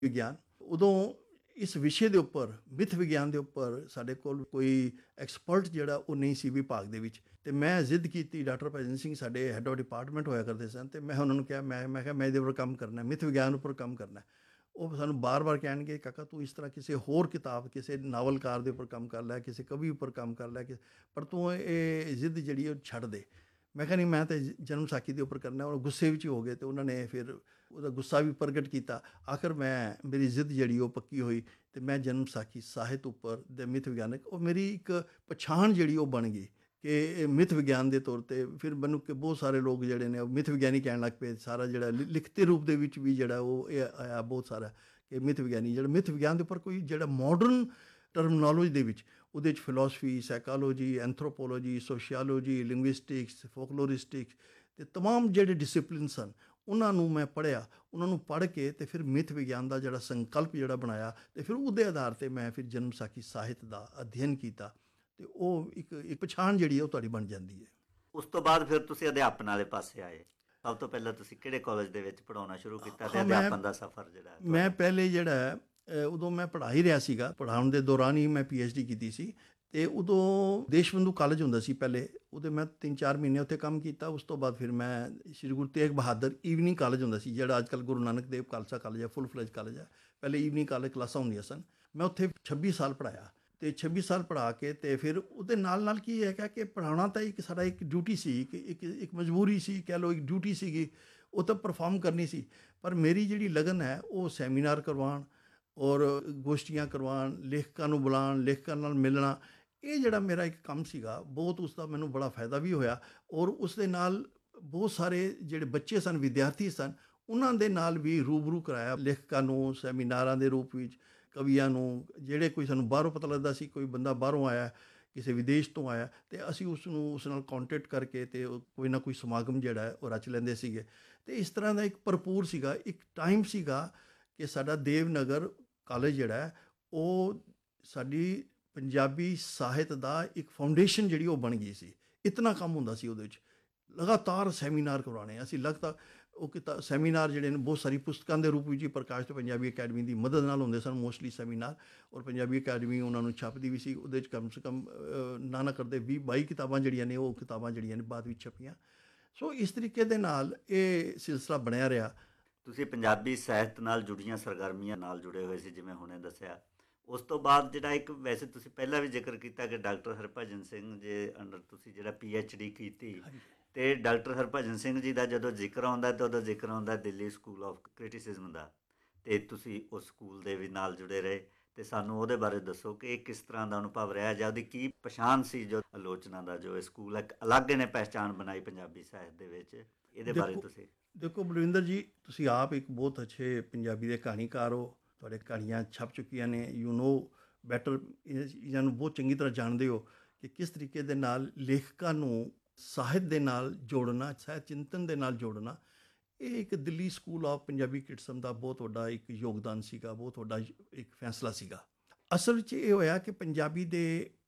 ਵਿਗਿਆਨ। ਉਦੋਂ ਇਸ ਵਿਸ਼ੇ ਦੇ ਉੱਪਰ, ਮਿੱਥ ਵਿਗਿਆਨ ਦੇ ਉੱਪਰ ਸਾਡੇ ਕੋਲ ਕੋਈ ਐਕਸਪਰਟ ਜਿਹੜਾ ਉਹ ਨਹੀਂ ਸੀ ਵਿਭਾਗ ਦੇ ਵਿੱਚ। ਅਤੇ ਮੈਂ ਜ਼ਿੱਦ ਕੀਤੀ, ਡਾਕਟਰ ਹਰਭਜਨ ਸਿੰਘ ਸਾਡੇ ਹੈੱਡ ਆਫ ਡਿਪਾਰਟਮੈਂਟ ਹੋਇਆ ਕਰਦੇ ਸਨ, ਅਤੇ ਮੈਂ ਉਹਨਾਂ ਨੂੰ ਕਿਹਾ, ਮੈਂ ਕਿਹਾ ਮੈਂ ਇਹਦੇ ਉੱਪਰ ਕੰਮ ਕਰਨਾ, ਮਿੱਥ ਵਿਗਿਆਨ ਉੱਪਰ ਕੰਮ ਕਰਨਾ। ਉਹ ਸਾਨੂੰ ਬਾਰ-ਬਾਰ ਕਹਿਣਗੇ, ਕਾਕਾ ਤੂੰ ਇਸ ਤਰ੍ਹਾਂ ਕਿਸੇ ਹੋਰ ਕਿਤਾਬ, ਕਿਸੇ ਨਾਵਲਕਾਰ ਦੇ ਉੱਪਰ ਕੰਮ ਕਰ ਲੈ, ਕਿਸੇ ਕਵੀ ਉੱਪਰ ਕੰਮ ਕਰ ਲੈ, ਪਰ ਤੂੰ ਇਹ ਜ਼ਿੱਦ ਜਿਹੜੀ ਉਹ ਛੱਡ ਦੇ। ਮੈਂ ਕਿਹਾ ਨਹੀਂ, ਮੈਂ ਤਾਂ ਜਨਮ ਸਾਖੀ ਦੇ ਉੱਪਰ ਕਰਨਾ। ਉਹ ਗੁੱਸੇ ਵਿੱਚ ਹੋ ਗਏ ਅਤੇ ਉਹਨਾਂ ਨੇ ਫਿਰ ਉਹਦਾ ਗੁੱਸਾ ਵੀ ਪ੍ਰਗਟ ਕੀਤਾ। ਆਖਰ ਮੇਰੀ ਜ਼ਿੱਦ ਜਿਹੜੀ ਉਹ ਪੱਕੀ ਹੋਈ ਅਤੇ ਮੈਂ ਜਨਮ ਸਾਖੀ ਸਾਹਿਤ ਉੱਪਰ ਦੇ ਮਿੱਥ ਵਿਗਿਆਨਕ, ਉਹ ਮੇਰੀ ਇੱਕ ਪਛਾਣ ਜਿਹੜੀ ਉਹ ਬਣ ਗਈ ਕਿ ਮਿੱਥ ਵਿਗਿਆਨ ਦੇ ਤੌਰ 'ਤੇ। ਫਿਰ ਮੈਨੂੰ ਕਿ ਬਹੁਤ ਸਾਰੇ ਲੋਕ ਜਿਹੜੇ ਨੇ ਉਹ ਮਿੱਥ ਵਿਗਿਆਨੀ ਕਹਿਣ ਲੱਗ ਪਏ। ਸਾਰਾ ਜਿਹੜਾ ਲਿਖਤੀ ਰੂਪ ਦੇ ਵਿੱਚ ਵੀ ਜਿਹੜਾ ਉਹ ਇਹ ਆਇਆ ਬਹੁਤ ਸਾਰਾ, ਕਿ ਮਿੱਥ ਵਿਗਿਆਨੀ ਜਿਹੜਾ ਮਿੱਥ ਵਿਗਿਆਨ ਦੇ ਉੱਪਰ ਕੋਈ ਜਿਹੜਾ ਮਾਡਰਨ ਟਰਮਨੋਲੋਜੀ ਦੇ ਵਿੱਚ, ਉਹਦੇ 'ਚ philosophy, psychology, anthropology, sociology, linguistics, ਫੋਕਲੋਰਿਸਟਿਕਸ ਅਤੇ ਤਮਾਮ ਜਿਹੜੇ ਡਿਸਿਪਲਿਨ ਸਨ, ਉਹਨਾਂ ਨੂੰ ਮੈਂ ਪੜ੍ਹਿਆ। ਉਹਨਾਂ ਨੂੰ ਪੜ੍ਹ ਕੇ ਅਤੇ ਫਿਰ ਮਿੱਥ ਵਿਗਿਆਨ ਦਾ ਜਿਹੜਾ ਸੰਕਲਪ ਜਿਹੜਾ ਬਣਾਇਆ, ਅਤੇ ਫਿਰ ਉਹਦੇ ਆਧਾਰ 'ਤੇ ਮੈਂ ਫਿਰ ਜਨਮ ਸਾਖੀ ਸਾਹਿਤ ਦਾ ਅਧਿਐਨ ਕੀਤਾ, ਅਤੇ ਉਹ ਇੱਕ ਪਛਾਣ ਜਿਹੜੀ ਹੈ ਉਹ ਤੁਹਾਡੀ ਬਣ ਜਾਂਦੀ ਹੈ। ਉਸ ਤੋਂ ਬਾਅਦ ਫਿਰ ਤੁਸੀਂ ਅਧਿਆਪਨ ਵਾਲੇ ਪਾਸੇ ਆਏ। ਸਭ ਤੋਂ ਪਹਿਲਾਂ ਤੁਸੀਂ ਕਿਹੜੇ ਕਾਲਜ ਦੇ ਵਿੱਚ ਪੜ੍ਹਾਉਣਾ ਸ਼ੁਰੂ ਕੀਤਾ ਅਤੇ ਅਧਿਆਪਨ ਦਾ ਸਫ਼ਰ ਜਿਹੜਾ? ਮੈਂ ਪਹਿਲੇ ਜਿਹੜਾ ਉਦੋਂ ਮੈਂ ਪੜ੍ਹਾ ਹੀ ਰਿਹਾ ਸੀਗਾ। ਪੜ੍ਹਾਉਣ ਦੇ ਦੌਰਾਨ ਹੀ ਮੈਂ PhD ਕੀਤੀ ਸੀ, ਅਤੇ ਉਦੋਂ ਦੇਸ਼ ਬੰਧੂ ਕਾਲਜ ਹੁੰਦਾ ਸੀ ਪਹਿਲੇ, ਉਹਦੇ ਮੈਂ 3-4 ਮਹੀਨੇ ਉੱਥੇ ਕੰਮ ਕੀਤਾ। ਉਸ ਤੋਂ ਬਾਅਦ ਫਿਰ ਮੈਂ ਸ਼੍ਰੀ ਗੁਰੂ ਤੇਗ ਬਹਾਦਰ ਈਵਨਿੰਗ ਕਾਲਜ ਹੁੰਦਾ ਸੀ, ਜਿਹੜਾ ਅੱਜ ਕੱਲ੍ਹ ਗੁਰੂ ਨਾਨਕ ਦੇਵ ਖਾਲਸਾ ਕਾਲਜ ਹੈ, ਫੁੱਲ ਫਲੈਜ ਕਾਲਜ ਹੈ। ਪਹਿਲੇ ਈਵਨਿੰਗ ਕਾਲਜ ਕਲਾਸਾਂ ਹੁੰਦੀਆਂ ਸਨ। ਮੈਂ ਉੱਥੇ 26 ਸਾਲ ਪੜ੍ਹਾਇਆ, ਅਤੇ 26 ਸਾਲ ਪੜ੍ਹਾ ਕੇ ਅਤੇ ਫਿਰ ਉਹਦੇ ਨਾਲ ਕੀ ਹੈਗਾ ਕਿ ਪੜ੍ਹਾਉਣਾ ਤਾਂ ਇੱਕ ਸਾਡਾ ਇੱਕ ਡਿਊਟੀ ਸੀ, ਇੱਕ ਮਜਬੂਰੀ ਸੀ, ਕਹਿ ਲਓ ਇੱਕ ਡਿਊਟੀ ਸੀਗੀ, ਉਹ ਤਾਂ ਪਰਫਾਰਮ ਕਰਨੀ ਸੀ। ਪਰ ਮੇਰੀ ਜਿਹੜੀ ਲਗਨ ਹੈ ਉਹ ਸੈਮੀਨਾਰ ਕਰਵਾਉਣ ਔਰ ਗੋਸ਼ਟੀਆਂ ਕਰਵਾਉਣ, ਲੇਖਕਾਂ ਨੂੰ ਬੁਲਾਉਣ, ਲੇਖਕਾਂ ਨਾਲ ਮਿਲਣਾ, ਇਹ ਜਿਹੜਾ ਮੇਰਾ ਇੱਕ ਕੰਮ ਸੀਗਾ, ਬਹੁਤ ਉਸ ਦਾ ਮੈਨੂੰ ਬੜਾ ਫਾਇਦਾ ਵੀ ਹੋਇਆ। ਔਰ ਉਸ ਦੇ ਨਾਲ ਬਹੁਤ ਸਾਰੇ ਜਿਹੜੇ ਬੱਚੇ ਸਨ, ਵਿਦਿਆਰਥੀ ਸਨ, ਉਹਨਾਂ ਦੇ ਨਾਲ ਵੀ ਰੂਬਰੂ ਕਰਾਇਆ, ਲੇਖਕਾਂ ਨੂੰ ਸੈਮੀਨਾਰਾਂ ਦੇ ਰੂਪ ਵਿੱਚ, ਕਵੀਆਂ ਨੂੰ, ਜਿਹੜੇ ਕੋਈ ਸਾਨੂੰ ਬਾਹਰੋਂ ਪਤਾ ਲੱਗਦਾ ਸੀ, ਕੋਈ ਬੰਦਾ ਬਾਹਰੋਂ ਆਇਆ, ਕਿਸੇ ਵਿਦੇਸ਼ ਤੋਂ ਆਇਆ, ਅਤੇ ਅਸੀਂ ਉਸ ਨਾਲ ਕੰਟੈਕਟ ਕਰਕੇ ਅਤੇ ਕੋਈ ਨਾ ਕੋਈ ਸਮਾਗਮ ਜਿਹੜਾ ਹੈ ਉਹ ਰਚ ਲੈਂਦੇ ਸੀਗੇ। ਅਤੇ ਇਸ ਤਰ੍ਹਾਂ ਦਾ ਇੱਕ ਭਰਪੂਰ ਸੀਗਾ, ਇੱਕ ਟਾਈਮ ਸੀਗਾ ਕਿ ਸਾਡਾ ਦੇਵਨਗਰ ਕਾਲਜ ਜਿਹੜਾ ਹੈ ਉਹ ਸਾਡੀ ਪੰਜਾਬੀ ਸਾਹਿਤ ਦਾ ਇੱਕ ਫਾਊਂਡੇਸ਼ਨ ਜਿਹੜੀ ਉਹ ਬਣ ਗਈ ਸੀ। ਇਤਨਾ ਕੰਮ ਹੁੰਦਾ ਸੀ ਉਹਦੇ ਵਿੱਚ, ਲਗਾਤਾਰ ਸੈਮੀਨਾਰ ਕਰਵਾਉਣੇ ਅਸੀਂ। ਉਹ ਸੈਮੀਨਾਰ ਜਿਹੜੇ ਨੇ ਬਹੁਤ ਸਾਰੀ ਪੁਸਤਕਾਂ ਦੇ ਰੂਪ ਵਿੱਚ ਹੀ ਪ੍ਰਕਾਸ਼ ਤੇ ਪੰਜਾਬੀ ਅਕੈਡਮੀ ਦੀ ਮਦਦ ਨਾਲ ਹੁੰਦੇ ਸਨ ਮੋਸਟਲੀ ਸੈਮੀਨਾਰ, ਔਰ ਪੰਜਾਬੀ ਅਕੈਡਮੀ ਉਹਨਾਂ ਨੂੰ ਛਾਪਦੀ ਵੀ ਸੀ। ਉਹਦੇ 'ਚ ਕਮ ਸੇ ਕਮ ਨਾ ਕਰਦੇ 20-22 ਕਿਤਾਬਾਂ ਜਿਹੜੀਆਂ ਨੇ, ਉਹ ਕਿਤਾਬਾਂ ਜਿਹੜੀਆਂ ਨੇ ਬਾਅਦ ਵਿੱਚ ਛਪੀਆਂ। ਸੋ ਇਸ ਤਰੀਕੇ ਦੇ ਨਾਲ ਇਹ ਸਿਲਸਿਲਾ ਬਣਿਆ ਰਿਹਾ। ਤੁਸੀਂ ਪੰਜਾਬੀ ਸਾਹਿਤ ਨਾਲ ਜੁੜੀਆਂ ਸਰਗਰਮੀਆਂ ਨਾਲ ਜੁੜੇ ਹੋਏ ਸੀ, ਜਿਵੇਂ ਹੁਣੇ ਦੱਸਿਆ। ਉਸ ਤੋਂ ਬਾਅਦ ਜਿਹੜਾ ਇੱਕ, ਵੈਸੇ ਤੁਸੀਂ ਪਹਿਲਾਂ ਵੀ ਜ਼ਿਕਰ ਕੀਤਾ ਕਿ ਡਾਕਟਰ ਹਰਭਜਨ ਸਿੰਘ ਜੀ ਅੰਡਰ ਤੁਸੀਂ ਜਿਹੜਾ PhD ਕੀਤੀ, ਅਤੇ ਡਾਕਟਰ ਹਰਭਜਨ ਸਿੰਘ ਜੀ ਦਾ ਜਦੋਂ ਜ਼ਿਕਰ ਆਉਂਦਾ ਤਾਂ ਉਦੋਂ ਜ਼ਿਕਰ ਆਉਂਦਾ ਦਿੱਲੀ ਸਕੂਲ ਆਫ ਕ੍ਰਿਟਿਸਿਜ਼ਮ ਦਾ, ਅਤੇ ਤੁਸੀਂ ਉਸ ਸਕੂਲ ਦੇ ਵੀ ਨਾਲ ਜੁੜੇ ਰਹੇ। ਅਤੇ ਸਾਨੂੰ ਉਹਦੇ ਬਾਰੇ ਦੱਸੋ ਕਿ ਇਹ ਕਿਸ ਤਰ੍ਹਾਂ ਦਾ ਅਨੁਭਵ ਰਿਹਾ, ਜਾਂ ਉਹਦੀ ਕੀ ਪਛਾਣ ਸੀ, ਜੋ ਆਲੋਚਨਾ ਦਾ ਜੋ ਇਹ ਸਕੂਲ ਇੱਕ ਅਲੱਗ ਨੇ ਪਹਿਚਾਣ ਬਣਾਈ ਪੰਜਾਬੀ ਸਾਹਿਤ ਦੇ ਵਿੱਚ, ਇਹਦੇ ਬਾਰੇ ਤੁਸੀਂ? ਦੇਖੋ ਬਲਵਿੰਦਰ ਜੀ, ਤੁਸੀਂ ਆਪ ਇੱਕ ਬਹੁਤ ਅੱਛੇ ਪੰਜਾਬੀ ਦੇ ਕਹਾਣੀਕਾਰ ਹੋ, ਤੁਹਾਡੇ ਕਹਾਣੀਆਂ ਛਪ ਚੁੱਕੀਆਂ ਨੇ, ਯੂ ਨੋ ਬੈਟਰ, ਇਹਨਾਂ ਨੂੰ ਬਹੁਤ ਚੰਗੀ ਤਰ੍ਹਾਂ ਜਾਣਦੇ ਹੋ ਕਿ ਕਿਸ ਤਰੀਕੇ ਦੇ ਨਾਲ ਲੇਖਕਾਂ ਨੂੰ ਸਾਹਿਤ ਦੇ ਨਾਲ ਜੋੜਨਾ, ਸਾਹਿਤ ਚਿੰਤਨ ਦੇ ਨਾਲ ਜੋੜਨਾ, ਇਹ ਇੱਕ Delhi school of Punjabi criticism ਦਾ ਬਹੁਤ ਵੱਡਾ ਇੱਕ ਯੋਗਦਾਨ ਸੀਗਾ, ਬਹੁਤ ਵੱਡਾ ਇੱਕ ਫੈਸਲਾ ਸੀਗਾ। ਅਸਲ ਵਿੱਚ ਇਹ ਹੋਇਆ ਕਿ ਪੰਜਾਬੀ ਦੇ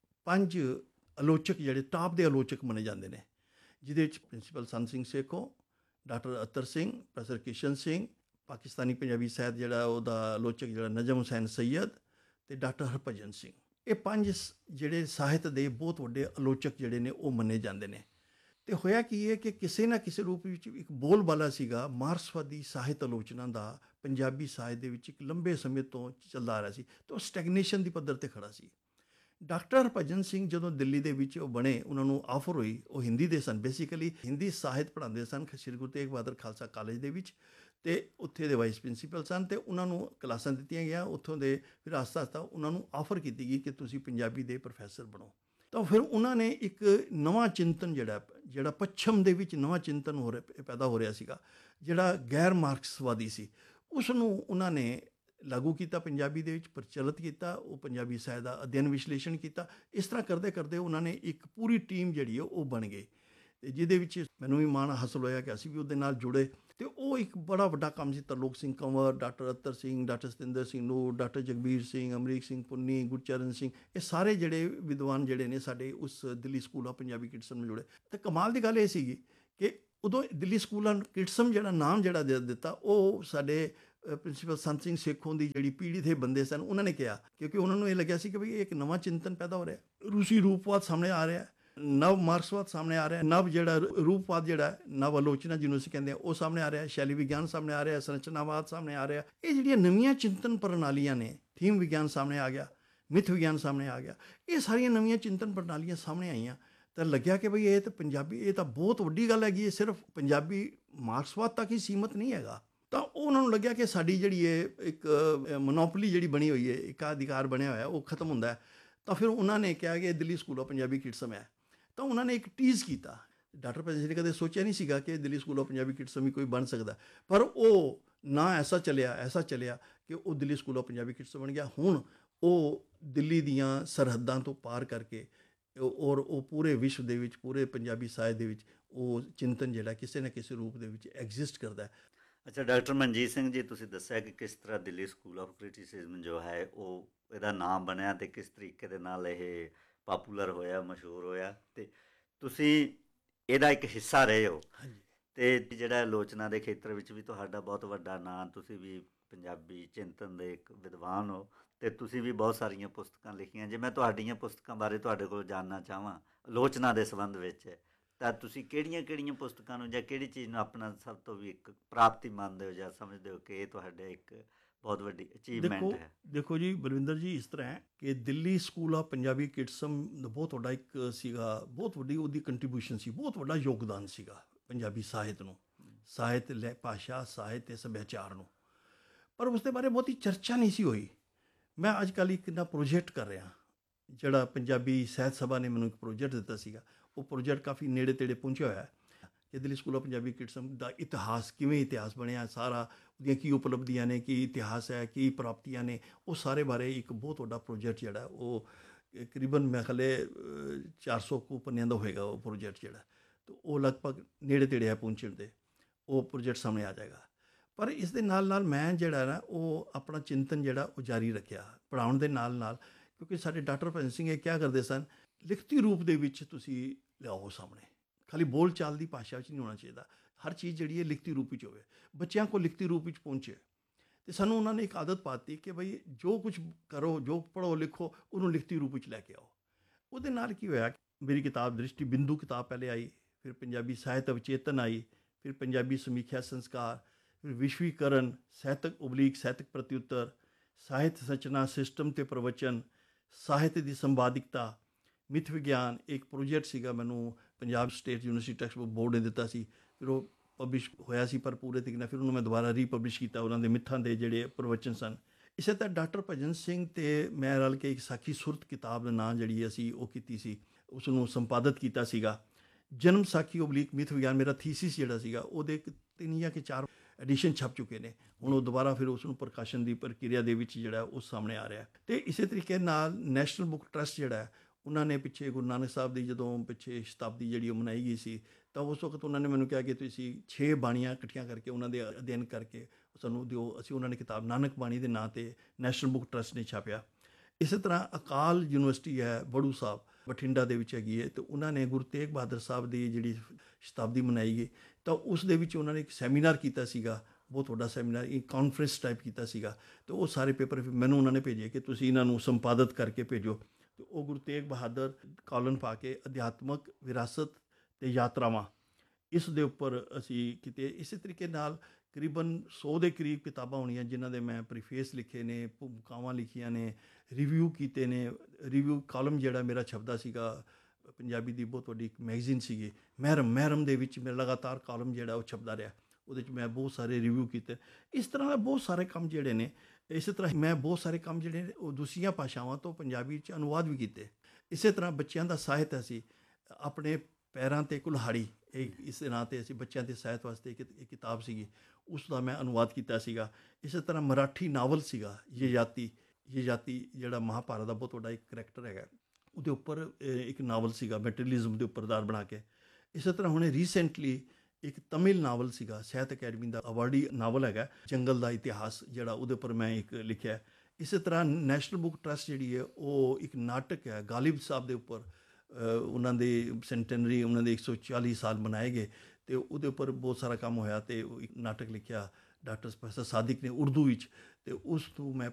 5 ਆਲੋਚਕ ਜਿਹੜੇ ਟਾਪ ਦੇ ਆਲੋਚਕ ਮੰਨੇ ਜਾਂਦੇ ਨੇ, ਜਿਹਦੇ ਵਿੱਚ ਪ੍ਰਿੰਸੀਪਲ ਸੰਤ ਸਿੰਘ ਸੇਖੋਂ, ਡਾਕਟਰ ਅਤਰ ਸਿੰਘ, ਪ੍ਰੋਫੈਸਰ ਕਿਸ਼ਨ ਸਿੰਘ, ਪਾਕਿਸਤਾਨੀ ਪੰਜਾਬੀ ਸਾਹਿਤ ਜਿਹੜਾ ਉਹਦਾ ਆਲੋਚਕ ਜਿਹੜਾ ਨਜਮ ਹੁਸੈਨ ਸੈਯਦ, ਅਤੇ ਡਾਕਟਰ ਹਰਭਜਨ ਸਿੰਘ। ਇਹ 5 ਜਿਹੜੇ ਸਾਹਿਤ ਦੇ ਬਹੁਤ ਵੱਡੇ ਆਲੋਚਕ ਜਿਹੜੇ ਨੇ ਉਹ ਮੰਨੇ ਜਾਂਦੇ ਨੇ। ਅਤੇ ਹੋਇਆ ਕੀ ਹੈ ਕਿ ਕਿਸੇ ਨਾ ਕਿਸੇ ਰੂਪ ਵਿੱਚ ਇੱਕ ਬੋਲਬਾਲਾ ਸੀਗਾ ਮਾਰਕਸਵਾਦੀ ਸਾਹਿਤ ਆਲੋਚਨਾ ਦਾ ਪੰਜਾਬੀ ਸਾਹਿਤ ਦੇ ਵਿੱਚ, ਇੱਕ ਲੰਬੇ ਸਮੇਂ ਤੋਂ ਚੱਲਦਾ ਆ ਰਿਹਾ ਸੀ, ਅਤੇ ਉਹ ਸਟੈਗਨੇਸ਼ਨ ਦੀ ਪੱਧਰ 'ਤੇ ਖੜ੍ਹਾ ਸੀ। ਡਾਕਟਰ ਹਰਭਜਨ ਸਿੰਘ ਜਦੋਂ ਦਿੱਲੀ ਦੇ ਵਿੱਚ ਉਹ ਬਣੇ, ਉਹਨਾਂ ਨੂੰ ਆਫਰ ਹੋਈ, ਉਹ ਹਿੰਦੀ ਦੇ ਸਨ, ਬੇਸਿਕਲੀ ਹਿੰਦੀ ਸਾਹਿਤ ਪੜ੍ਹਾਉਂਦੇ ਸਨ ਸ਼੍ਰੀ ਗੁਰੂ ਤੇਗ ਬਹਾਦਰ ਖਾਲਸਾ ਕਾਲਜ ਦੇ ਵਿੱਚ, ਅਤੇ ਉੱਥੇ ਦੇ ਵਾਈਸ ਪ੍ਰਿੰਸੀਪਲ ਸਨ, ਅਤੇ ਉਹਨਾਂ ਨੂੰ ਕਲਾਸਾਂ ਦਿੱਤੀਆਂ ਗਈਆਂ ਉੱਥੋਂ ਦੇ। ਫਿਰ ਆਸਤਾ ਉਹਨਾਂ ਨੂੰ ਆਫਰ ਕੀਤੀ ਗਈ ਕਿ ਤੁਸੀਂ ਪੰਜਾਬੀ ਦੇ ਪ੍ਰੋਫੈਸਰ ਬਣੋ। ਤਾਂ ਫਿਰ ਉਹਨਾਂ ਨੇ ਇੱਕ ਨਵਾਂ ਚਿੰਤਨ ਜਿਹੜਾ ਪੱਛਮ ਦੇ ਵਿੱਚ ਨਵਾਂ ਚਿੰਤਨ ਪੈਦਾ ਹੋ ਰਿਹਾ ਸੀਗਾ, ਜਿਹੜਾ ਗੈਰ ਮਾਰਕਸਵਾਦੀ ਸੀ, ਉਸ ਨੂੰ ਉਹਨਾਂ ਨੇ ਲਾਗੂ ਕੀਤਾ, ਪੰਜਾਬੀ ਦੇ ਵਿੱਚ ਪ੍ਰਚਲਿਤ ਕੀਤਾ, ਉਹ ਪੰਜਾਬੀ ਸਾਹਿਤ ਦਾ ਅਧਿਐਨ ਵਿਸ਼ਲੇਸ਼ਣ ਕੀਤਾ। ਇਸ ਤਰ੍ਹਾਂ ਕਰਦੇ ਕਰਦੇ ਉਹਨਾਂ ਨੇ ਇੱਕ ਪੂਰੀ ਟੀਮ ਜਿਹੜੀ ਉਹ ਬਣ ਗਈ, ਅਤੇ ਜਿਹਦੇ ਵਿੱਚ ਮੈਨੂੰ ਵੀ ਮਾਣ ਹਾਸਲ ਹੋਇਆ ਕਿ ਅਸੀਂ ਵੀ ਉਹਦੇ ਨਾਲ ਜੁੜੇ। ਅਤੇ ਉਹ ਇੱਕ ਬੜਾ ਵੱਡਾ ਕੰਮ ਸੀ। ਤਰਲੋਕ ਸਿੰਘ ਕੰਵਰ, ਡਾਕਟਰ ਅਤਰ ਸਿੰਘ, ਡਾਕਟਰ ਸਤਿੰਦਰ ਸਿੰਘ ਨੂਰ, ਡਾਕਟਰ ਜਗਬੀਰ ਸਿੰਘ, ਅਮਰੀਕ ਸਿੰਘ ਪੁੰਨੀ, ਗੁਰਚਰਨ ਸਿੰਘ, ਇਹ ਸਾਰੇ ਜਿਹੜੇ ਵਿਦਵਾਨ ਜਿਹੜੇ ਨੇ ਸਾਡੇ ਉਸ Delhi school of Punjabi criticism ਨਾਲ ਜੁੜੇ। ਅਤੇ ਕਮਾਲ ਦੀ ਗੱਲ ਇਹ ਸੀਗੀ ਕਿ ਉਦੋਂ ਦਿੱਲੀ ਸਕੂਲ ਆਫ ਕ੍ਰਿਟਿਸਿਜ਼ਮ ਜਿਹੜਾ ਨਾਮ ਜਿਹੜਾ ਦਿੱਤਾ, ਉਹ ਸਾਡੇ ਪ੍ਰਿੰਸੀਪਲ ਸੰਤ ਸਿੰਘ ਸੇਖੋਂ ਦੀ ਜਿਹੜੀ ਪੀੜ੍ਹੀ ਦੇ ਬੰਦੇ ਸਨ, ਉਹਨਾਂ ਨੇ ਕਿਹਾ, ਕਿਉਂਕਿ ਉਹਨਾਂ ਨੂੰ ਇਹ ਲੱਗਿਆ ਸੀ ਕਿ ਵੀ ਇਹ ਇੱਕ ਨਵਾਂ ਚਿੰਤਨ ਪੈਦਾ ਹੋ ਰਿਹਾ, ਰੂਸੀ ਰੂਪਵਾਦ ਸਾਹਮਣੇ ਆ ਰਿਹਾ, ਨਵ ਮਾਰਕਸਵਾਦ ਸਾਹਮਣੇ ਆ ਰਿਹਾ, ਨਵ ਜਿਹੜਾ ਰੂਪਵਾਦ ਜਿਹੜਾ ਹੈ, ਨਵ ਆਲੋਚਨਾ ਜਿਹਨੂੰ ਅਸੀਂ ਕਹਿੰਦੇ ਹਾਂ, ਉਹ ਸਾਹਮਣੇ ਆ ਰਿਹਾ, ਸ਼ੈਲੀ ਵਿਗਿਆਨ ਸਾਹਮਣੇ ਆ ਰਿਹਾ, ਸੰਰਚਨਾਵਾਦ ਸਾਹਮਣੇ ਆ ਰਿਹਾ। ਇਹ ਜਿਹੜੀਆਂ ਨਵੀਆਂ ਚਿੰਤਨ ਪ੍ਰਣਾਲੀਆਂ ਨੇ, ਥੀਮ ਵਿਗਿਆਨ ਸਾਹਮਣੇ ਆ ਗਿਆ, ਮਿਥ ਵਿਗਿਆਨ ਸਾਹਮਣੇ ਆ ਗਿਆ, ਇਹ ਸਾਰੀਆਂ ਨਵੀਆਂ ਚਿੰਤਨ ਪ੍ਰਣਾਲੀਆਂ ਸਾਹਮਣੇ ਆਈਆਂ ਤਾਂ ਲੱਗਿਆ ਕਿ ਬਈ ਇਹ ਤਾਂ ਪੰਜਾਬੀ, ਇਹ ਤਾਂ ਬਹੁਤ ਵੱਡੀ ਗੱਲ ਹੈਗੀ, ਇਹ ਸਿਰਫ ਪੰਜਾਬੀ ਮਾਰਕਸਵਾਦ ਤੱਕ ਹੀ ਸੀਮਤ ਨਹੀਂ ਹੈਗਾ। ਤਾਂ ਉਹਨਾਂ ਨੂੰ ਲੱਗਿਆ ਕਿ ਸਾਡੀ ਜਿਹੜੀ ਇਹ ਇੱਕ ਮੋਨੋਪੋਲੀ ਜਿਹੜੀ ਬਣੀ ਹੋਈ ਹੈ, ਏਕਾਧਿਕਾਰ ਬਣਿਆ ਹੋਇਆ, ਉਹ ਖਤਮ ਹੁੰਦਾ ਹੈ। ਤਾਂ ਫਿਰ ਉਹਨਾਂ ਨੇ ਕਿਹਾ ਕਿ ਦਿੱਲੀ ਸਕੂਲ ਆਫ ਪੰਜਾਬੀ ਕਿਡਸਮ ਹੈ। ਤਾਂ ਉਹਨਾਂ ਨੇ ਇੱਕ ਟੀਜ਼ ਕੀਤਾ। ਡਾਕਟਰ ਭਜਨ ਸਿੰਘ ਨੇ ਕਦੇ ਸੋਚਿਆ ਨਹੀਂ ਸੀਗਾ ਕਿ ਦਿੱਲੀ ਸਕੂਲ ਆਫ ਪੰਜਾਬੀ ਕਿਡਸਮ ਵੀ ਕੋਈ ਬਣ ਸਕਦਾ, ਪਰ ਉਹ ਨਾ ਐਸਾ ਚੱਲਿਆ ਕਿ ਉਹ ਦਿੱਲੀ ਸਕੂਲ ਆਫ ਪੰਜਾਬੀ ਕਿਡਸਮ ਬਣ ਗਿਆ। ਹੁਣ ਉਹ ਦਿੱਲੀ ਦੀਆਂ ਸਰਹੱਦਾਂ ਤੋਂ ਪਾਰ ਕਰਕੇ ਔਰ ਉਹ ਪੂਰੇ ਵਿਸ਼ਵ ਦੇ ਵਿੱਚ, ਪੂਰੇ ਪੰਜਾਬੀ ਸਾਹਿਤ ਦੇ ਵਿੱਚ ਉਹ ਚਿੰਤਨ ਜਿਹੜਾ ਕਿਸੇ ਨਾ ਕਿਸੇ ਰੂਪ ਦੇ ਵਿੱਚ ਐਗਜ਼ਿਸਟ ਕਰਦਾ ਹੈ। ਅੱਛਾ ਡਾਕਟਰ ਮਨਜੀਤ ਸਿੰਘ ਜੀ, ਤੁਸੀਂ ਦੱਸਿਆ ਕਿ ਕਿਸ ਤਰ੍ਹਾਂ ਦਿੱਲੀ ਸਕੂਲ ਆਫ ਕ੍ਰਿਟਿਸਿਜ਼ਮ ਜੋ ਹੈ ਉਹ ਇਹਦਾ ਨਾਮ ਬਣਿਆ ਅਤੇ ਕਿਸ ਤਰੀਕੇ ਦੇ ਨਾਲ ਇਹ ਪਾਪੂਲਰ ਹੋਇਆ, ਮਸ਼ਹੂਰ ਹੋਇਆ, ਅਤੇ ਤੁਸੀਂ ਇਹਦਾ ਇੱਕ ਹਿੱਸਾ ਰਹੇ ਹੋ। ਅਤੇ ਜਿਹੜਾ ਆਲੋਚਨਾ ਦੇ ਖੇਤਰ ਵਿੱਚ ਵੀ ਤੁਹਾਡਾ ਬਹੁਤ ਵੱਡਾ ਨਾਂ, ਤੁਸੀਂ ਵੀ ਪੰਜਾਬੀ ਚਿੰਤਨ ਦੇ ਇੱਕ ਵਿਦਵਾਨ ਹੋ ਅਤੇ ਤੁਸੀਂ ਵੀ ਬਹੁਤ ਸਾਰੀਆਂ ਪੁਸਤਕਾਂ ਲਿਖੀਆਂ। ਜੇ ਮੈਂ ਤੁਹਾਡੀਆਂ ਪੁਸਤਕਾਂ ਬਾਰੇ ਤੁਹਾਡੇ ਕੋਲ ਜਾਣਨਾ ਚਾਹਵਾਂ ਆਲੋਚਨਾ ਦੇ ਸੰਬੰਧ ਵਿੱਚ, ਤਾਂ ਤੁਸੀਂ ਕਿਹੜੀਆਂ ਪੁਸਤਕਾਂ ਨੂੰ ਜਾਂ ਕਿਹੜੀ ਚੀਜ਼ ਨੂੰ ਆਪਣਾ ਸਭ ਤੋਂ ਵੀ ਇੱਕ ਪ੍ਰਾਪਤੀ ਮੰਨਦੇ ਹੋ ਜਾਂ ਸਮਝਦੇ ਹੋ ਕਿ ਇਹ ਤੁਹਾਡੇ ਇੱਕ ਬਹੁਤ ਵੱਡੀ ਅਚੀਵਮੈਂਟ ਹੈ? ਦੇਖੋ ਜੀ ਬਲਵਿੰਦਰ ਜੀ, ਇਸ ਤਰ੍ਹਾਂ ਹੈ ਕਿ ਦਿੱਲੀ ਸਕੂਲ ਆਫ ਪੰਜਾਬੀ ਕਿਡਸਮ ਬਹੁਤ ਵੱਡਾ ਇੱਕ ਸੀਗਾ, ਬਹੁਤ ਵੱਡੀ ਉਹਦੀ ਕੰਟਰੀਬਿਊਸ਼ਨ ਸੀ, ਬਹੁਤ ਵੱਡਾ ਯੋਗਦਾਨ ਸੀਗਾ ਪੰਜਾਬੀ ਸਾਹਿਤ ਨੂੰ, ਸਾਹਿਤ ਭਾਸ਼ਾ, ਸਾਹਿਤ ਅਤੇ ਸੱਭਿਆਚਾਰ ਨੂੰ। ਪਰ ਉਸ ਦੇ ਬਾਰੇ ਬਹੁਤੀ ਚਰਚਾ ਨਹੀਂ ਸੀ ਹੋਈ। ਮੈਂ ਅੱਜ ਕੱਲ੍ਹ ਇੱਕ ਨਾ ਪ੍ਰੋਜੈਕਟ ਕਰ ਰਿਹਾ, ਜਿਹੜਾ ਪੰਜਾਬੀ ਸਾਹਿਤ ਸਭਾ ਨੇ ਮੈਨੂੰ ਇੱਕ ਪ੍ਰੋਜੈਕਟ ਦਿੱਤਾ ਸੀਗਾ। ਉਹ ਪ੍ਰੋਜੈਕਟ ਕਾਫੀ ਨੇੜੇ ਤੇੜੇ ਪਹੁੰਚਿਆ ਹੋਇਆ ਕਿ ਦਿੱਲੀ ਸਕੂਲ ਆਫ ਪੰਜਾਬੀ ਕਿਡਸਮ ਦਾ ਇਤਿਹਾਸ, ਕਿਵੇਂ ਇਤਿਹਾਸ ਬਣਿਆ, ਸਾਰਾ ਉਹਦੀਆਂ ਕੀ ਉਪਲਬਧੀਆਂ ਨੇ, ਕੀ ਇਤਿਹਾਸ ਹੈ, ਕੀ ਪ੍ਰਾਪਤੀਆਂ ਨੇ, ਉਹ ਸਾਰੇ ਬਾਰੇ ਇੱਕ ਬਹੁਤ ਵੱਡਾ ਪ੍ਰੋਜੈਕਟ ਜਿਹੜਾ ਉਹ ਤਕਰੀਬਨ ਮੈਂ ਖਿਆਲ 400 ਕੁ ਪੰਨਿਆਂ ਦਾ ਹੋਏਗਾ ਉਹ ਪ੍ਰੋਜੈਕਟ ਜਿਹੜਾ। ਤਾਂ ਉਹ ਲਗਭਗ ਨੇੜੇ ਤੇੜੇ ਹੈ ਪਹੁੰਚਣ ਦੇ, ਉਹ ਪ੍ਰੋਜੈਕਟ ਸਾਹਮਣੇ ਆ ਜਾਏਗਾ। ਪਰ ਇਸ ਦੇ ਨਾਲ ਮੈਂ ਜਿਹੜਾ ਨਾ ਉਹ ਆਪਣਾ ਚਿੰਤਨ ਜਿਹੜਾ ਉਹ ਜਾਰੀ ਰੱਖਿਆ ਪੜ੍ਹਾਉਣ ਦੇ ਨਾਲ, ਕਿਉਂਕਿ ਸਾਡੇ ਡਾਕਟਰ ਭਜਨ ਸਿੰਘ ਇਹ ਕਿਹਾ ਕਰਦੇ ਸਨ, ਲਿਖਤੀ ਰੂਪ ਦੇ ਵਿੱਚ ਤੁਸੀਂ ਲਿਆਓ ਸਾਹਮਣੇ, ਖਾਲੀ ਬੋਲ ਚਾਲ ਦੀ ਭਾਸ਼ਾ ਵਿੱਚ ਨਹੀਂ ਹੋਣਾ ਚਾਹੀਦਾ, ਹਰ ਚੀਜ਼ ਜਿਹੜੀ ਹੈ ਲਿਖਤੀ ਰੂਪ ਵਿੱਚ ਹੋਵੇ, ਬੱਚਿਆਂ ਕੋਲ ਲਿਖਤੀ ਰੂਪ ਵਿੱਚ ਪਹੁੰਚੇ। ਅਤੇ ਸਾਨੂੰ ਉਹਨਾਂ ਨੇ ਇੱਕ ਆਦਤ ਪਾਤੀ ਕਿ ਬਈ ਜੋ ਕੁਝ ਕਰੋ, ਜੋ ਪੜ੍ਹੋ ਲਿਖੋ, ਉਹਨੂੰ ਲਿਖਤੀ ਰੂਪ ਵਿੱਚ ਲੈ ਕੇ ਆਓ। ਉਹਦੇ ਨਾਲ ਕੀ ਹੋਇਆ, ਮੇਰੀ ਕਿਤਾਬ ਦ੍ਰਿਸ਼ਟੀ ਬਿੰਦੂ ਕਿਤਾਬ ਪਹਿਲੇ ਆਈ, ਫਿਰ ਪੰਜਾਬੀ ਸਾਹਿਤ ਅਵਚੇਤਨ ਆਈ, ਫਿਰ ਪੰਜਾਬੀ ਸਮੀਖਿਆ ਸੰਸਕਾਰ, ਫਿਰ ਵਿਸ਼ਵੀਕਰਨ, ਸਾਹਿਤਕ ਪ੍ਰਤਿਉੱਤਰ, ਸਾਹਿਤ ਸੰਰਚਨਾ ਸਿਸਟਮ ਅਤੇ ਪ੍ਰਵਚਨ, ਸਾਹਿਤ ਦੀ ਸੰਵਾਦਿਕਤਾ, ਮਿਥ ਵਿਗਿਆਨ। ਇੱਕ ਪ੍ਰੋਜੈਕਟ ਸੀਗਾ ਮੈਨੂੰ Punjab state university text book board ਨੇ ਦਿੱਤਾ ਸੀ, ਫਿਰ ਉਹ ਪਬਲਿਸ਼ ਹੋਇਆ ਸੀ ਪਰ ਪੂਰੇ ਤਰੀਕੇ ਨਾਲ, ਫਿਰ ਉਹਨੂੰ ਮੈਂ ਦੁਬਾਰਾ ਰੀਪਬਲਿਸ਼ ਕੀਤਾ, ਉਹਨਾਂ ਦੇ ਮਿੱਥਾਂ ਦੇ ਜਿਹੜੇ ਪ੍ਰਵਚਨ ਸਨ। ਇਸੇ ਤਰ੍ਹਾਂ ਡਾਕਟਰ ਭਜਨ ਸਿੰਘ ਅਤੇ ਮੈਂ ਰਲ ਕੇ ਇੱਕ ਸਾਖੀ ਸੁਰਤ ਕਿਤਾਬ ਦਾ ਨਾਂ ਜਿਹੜੀ ਅਸੀਂ ਉਹ ਕੀਤੀ ਸੀ, ਉਸ ਨੂੰ ਸੰਪਾਦਿਤ ਕੀਤਾ ਸੀਗਾ। ਜਨਮ ਸਾਖੀ / ਮਿਥ ਵਿਗਿਆਨ ਮੇਰਾ ਥੀਸਿਸ ਜਿਹੜਾ ਸੀਗਾ, ਉਹਦੇ 3 ਜਾਂ 4 ਐਡੀਸ਼ਨ ਛਪ ਚੁੱਕੇ ਨੇ। ਹੁਣ ਉਹ ਦੁਬਾਰਾ ਫਿਰ ਉਸ ਨੂੰ ਪ੍ਰਕਾਸ਼ਨ ਦੀ ਪ੍ਰਕਿਰਿਆ ਦੇ ਵਿੱਚ ਜਿਹੜਾ ਉਹ ਸਾਹਮਣੇ ਆ ਰਿਹਾ। ਅਤੇ ਇਸੇ ਤਰੀਕੇ ਨਾਲ ਨੈਸ਼ਨਲ ਬੁੱਕ ਟਰੱਸਟ ਜਿਹੜਾ ਉਹਨਾਂ ਨੇ ਪਿੱਛੇ ਗੁਰੂ ਨਾਨਕ ਸਾਹਿਬ ਦੀ ਜਦੋਂ ਪਿੱਛੇ ਸ਼ਤਾਬਦੀ ਜਿਹੜੀ ਉਹ ਮਨਾਈ ਗਈ ਸੀ, ਤਾਂ ਉਸ ਵਕਤ ਉਹਨਾਂ ਨੇ ਮੈਨੂੰ ਕਿਹਾ ਕਿ ਤੁਸੀਂ 6 ਬਾਣੀਆਂ ਇਕੱਠੀਆਂ ਕਰਕੇ ਉਹਨਾਂ ਦੇ ਅਧਿਐਨ ਕਰਕੇ ਸਾਨੂੰ ਦਿਓ। ਅਸੀਂ ਉਹਨਾਂ ਨੇ ਕਿਤਾਬ ਨਾਨਕ ਬਾਣੀ ਦੇ ਨਾਂ 'ਤੇ ਨੈਸ਼ਨਲ ਬੁੱਕ ਟਰੱਸਟ ਨੇ ਛਾਪਿਆ। ਇਸੇ ਤਰ੍ਹਾਂ ਅਕਾਲ ਯੂਨੀਵਰਸਿਟੀ ਹੈ ਬੜੂ ਸਾਹਿਬ ਬਠਿੰਡਾ ਦੇ ਵਿੱਚ ਹੈਗੀ ਹੈ, ਅਤੇ ਉਹਨਾਂ ਨੇ ਗੁਰੂ ਤੇਗ ਬਹਾਦਰ ਸਾਹਿਬ ਦੀ ਜਿਹੜੀ ਸ਼ਤਾਬਦੀ ਮਨਾਈ ਗਈ, ਤਾਂ ਉਸ ਦੇ ਵਿੱਚ ਉਹਨਾਂ ਨੇ ਇੱਕ ਸੈਮੀਨਾਰ ਕੀਤਾ ਸੀਗਾ, ਬਹੁਤ ਵੱਡਾ ਸੈਮੀਨਾਰ, ਇੱਕ ਕਾਨਫਰੰਸ ਟਾਈਪ ਕੀਤਾ ਸੀਗਾ। ਅਤੇ ਉਹ ਸਾਰੇ ਪੇਪਰ ਮੈਨੂੰ ਉਹਨਾਂ ਨੇ ਭੇਜੇ ਕਿ ਤੁਸੀਂ ਇਹਨਾਂ ਨੂੰ ਸੰਪਾਦਿਤ ਕਰਕੇ ਭੇਜੋ। ਅਤੇ ਉਹ ਗੁਰੂ ਤੇਗ ਬਹਾਦਰ ਕਾਲਨ ਪਾ ਕੇ ਅਧਿਆਤਮਕ ਵਿਰਾਸਤ ਅਤੇ ਯਾਤਰਾਵਾਂ, ਇਸ ਦੇ ਉੱਪਰ ਅਸੀਂ ਕਿਤੇ। ਇਸੇ ਤਰੀਕੇ ਨਾਲ ਤਕਰੀਬਨ 100 ਦੇ ਕਰੀਬ ਕਿਤਾਬਾਂ ਹੋਣੀਆਂ ਜਿਨ੍ਹਾਂ ਦੇ ਮੈਂ ਪ੍ਰੀਫੇਸ ਲਿਖੇ ਨੇ, ਭੂਮਿਕਾਵਾਂ ਲਿਖੀਆਂ ਨੇ, ਰਿਵਿਊ ਕੀਤੇ ਨੇ। ਰਿਵਿਊ ਕਾਲਮ ਜਿਹੜਾ ਮੇਰਾ ਛਪਦਾ ਸੀਗਾ, ਪੰਜਾਬੀ ਦੀ ਬਹੁਤ ਵੱਡੀ ਇੱਕ ਮੈਗਜ਼ੀਨ ਸੀਗੀ ਮਹਿਰਮ ਦੇ ਵਿੱਚ ਮੇਰਾ ਲਗਾਤਾਰ ਕਾਲਮ ਜਿਹੜਾ ਉਹ ਛਪਦਾ ਰਿਹਾ, ਉਹਦੇ 'ਚ ਮੈਂ ਬਹੁਤ ਸਾਰੇ ਰਿਵਿਊ ਕੀਤੇ। ਇਸ ਤਰ੍ਹਾਂ ਦੇ ਬਹੁਤ ਸਾਰੇ ਕੰਮ ਜਿਹੜੇ ਨੇ। ਇਸੇ ਤਰ੍ਹਾਂ ਮੈਂ ਬਹੁਤ ਸਾਰੇ ਕੰਮ ਜਿਹੜੇ ਨੇ ਉਹ ਦੂਸਰੀਆਂ ਭਾਸ਼ਾਵਾਂ ਤੋਂ ਪੰਜਾਬੀ 'ਚ ਅਨੁਵਾਦ ਵੀ ਕੀਤੇ। ਇਸੇ ਤਰ੍ਹਾਂ ਬੱਚਿਆਂ ਦਾ ਸਾਹਿਤ ਅਸੀਂ ਆਪਣੇ ਪੈਰਾਂ 'ਤੇ ਕੁਲਹਾੜੀ, ਇਸ ਦੇ ਨਾਂ 'ਤੇ ਅਸੀਂ ਬੱਚਿਆਂ ਦੇ ਸਾਹਿਤ ਵਾਸਤੇ ਇੱਕ ਕਿਤਾਬ ਸੀਗੀ, ਉਸ ਦਾ ਮੈਂ ਅਨੁਵਾਦ ਕੀਤਾ ਸੀਗਾ। ਇਸੇ ਤਰ੍ਹਾਂ ਮਰਾਠੀ ਨਾਵਲ ਸੀਗਾ ਯਯਾਤੀ ਜਿਹੜਾ ਮਹਾਭਾਰਤ ਦਾ ਬਹੁਤ ਵੱਡਾ ਇੱਕ ਕਰੈਕਟਰ ਹੈਗਾ, ਉਹਦੇ ਉੱਪਰ ਇੱਕ ਨਾਵਲ ਸੀਗਾ ਮੈਟਰੀਅਲਿਜ਼ਮ ਦੇ ਉੱਪਰ ਆਧਾਰ ਬਣਾ ਕੇ। ਇਸੇ ਤਰ੍ਹਾਂ ਹੁਣੇ ਰੀਸੈਂਟਲੀ ਇੱਕ ਤਮਿਲ ਨਾਵਲ ਸੀਗਾ, ਸਾਹਿਤ ਅਕੈਡਮੀ ਦਾ ਅਵਾਰਡੀ ਨਾਵਲ ਹੈਗਾ, ਜੰਗਲ ਦਾ ਇਤਿਹਾਸ, ਜਿਹੜਾ ਉਹਦੇ ਉੱਪਰ ਮੈਂ ਇੱਕ ਲਿਖਿਆ। ਇਸੇ ਤਰ੍ਹਾਂ ਨੈਸ਼ਨਲ ਬੁੱਕ ਟਰੱਸਟ ਜਿਹੜੀ ਹੈ ਉਹ ਇੱਕ ਨਾਟਕ ਹੈ ਗਾਲਿਬ ਸਾਹਿਬ ਦੇ ਉੱਪਰ, ਉਹਨਾਂ ਦੇ ਸੈਂਟੈਨਰੀ, ਉਹਨਾਂ ਦੇ 140 ਸਾਲ ਮਨਾਏ ਗਏ, ਅਤੇ ਉਹਦੇ ਉੱਪਰ ਬਹੁਤ ਸਾਰਾ ਕੰਮ ਹੋਇਆ। ਅਤੇ ਉਹ ਇੱਕ ਨਾਟਕ ਲਿਖਿਆ ਡਾਕਟਰ ਪ੍ਰੋਫੈਸਰ ਸਾਦਿਕ ਨੇ ਉਰਦੂ ਵਿੱਚ, ਅਤੇ ਉਸ ਨੂੰ ਮੈਂ